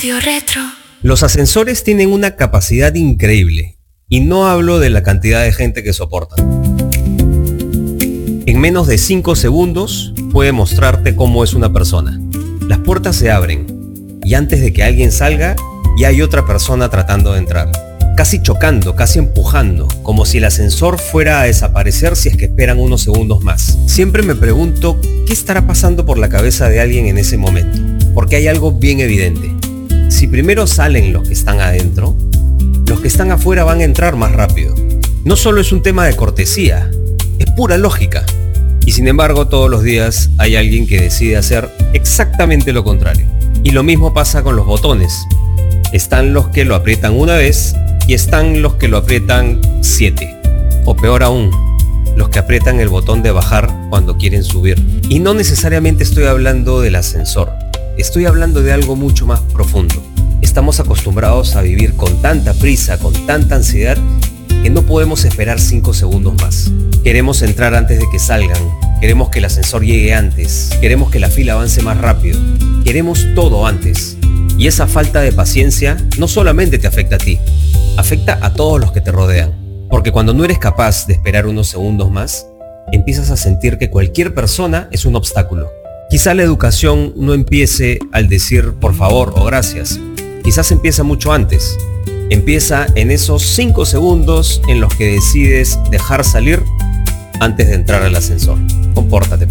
Radio Retro. Los ascensores tienen una capacidad increíble, y no hablo de la cantidad de gente que soportan. En menos de 5 segundos puede mostrarte cómo es una persona. Las puertas se abren, y antes de que alguien salga, ya hay otra persona tratando de entrar. Casi chocando, casi empujando, como si el ascensor fuera a desaparecer si es que esperan unos segundos más. Siempre me pregunto qué estará pasando por la cabeza de alguien en ese momento, porque hay algo bien evidente. Si primero salen los que están adentro, los que están afuera van a entrar más rápido. No solo es un tema de cortesía, es pura lógica. Y sin embargo, todos los días hay alguien que decide hacer exactamente lo contrario. Y lo mismo pasa con los botones. Están los que lo aprietan una vez y están los que lo aprietan 7. O peor aún, los que aprietan el botón de bajar cuando quieren subir. Y no necesariamente estoy hablando del ascensor. Estoy hablando de algo mucho más profundo. Estamos acostumbrados a vivir con tanta prisa, con tanta ansiedad, que no podemos esperar 5 segundos más. Queremos entrar antes de que salgan. Queremos que el ascensor llegue antes. Queremos que la fila avance más rápido. Queremos todo antes. Y esa falta de paciencia no solamente te afecta a ti, afecta a todos los que te rodean. Porque cuando no eres capaz de esperar unos segundos más, empiezas a sentir que cualquier persona es un obstáculo. Quizá la educación no empiece al decir por favor o gracias. Quizás empieza mucho antes. Empieza en esos 5 segundos en los que decides dejar salir antes de entrar al ascensor. Compórtate.